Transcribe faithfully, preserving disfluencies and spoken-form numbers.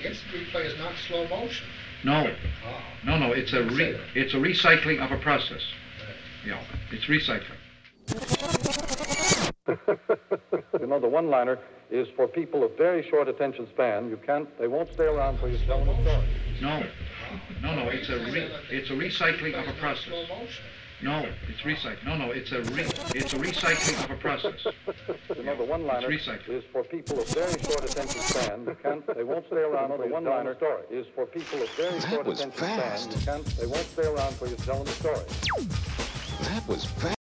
instant replay is not slow motion. No, Oh. no, no. It's a re, it's a recycling of a process. Right. Yeah, it's recycling. You know, the one-liner is for people of very short attention span. You can't, they won't stay around for you to tell them a story. No, no, no. It's a re, it's a recycling of a process. Slow motion. No, it's recycling. No, no. It's a re, it's a recycling of a process. You know, the one-liner It's recycling. is for people of very short attention span. You can't, they won't stay around. The one-liner story is for people of very That short was attention fast. span. You can't, they won't stay around for you to tell them a story. That was fast.